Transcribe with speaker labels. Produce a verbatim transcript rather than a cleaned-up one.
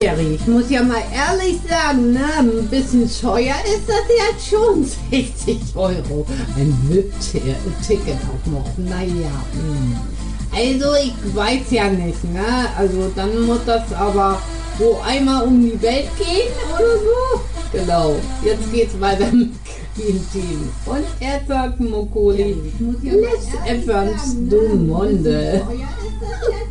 Speaker 1: Ich muss ja mal ehrlich sagen, ne, ein bisschen teuer ist das jetzt schon, sechzig Euro. Ein V I P-Ticket auch noch, naja. Hm. Also ich weiß ja nicht, ne, also dann muss das aber wo einmal um die Welt gehen oder so. Genau, jetzt geht's weiter mit Green Team. Und er sagt Mokoli, Les Evans du Monde.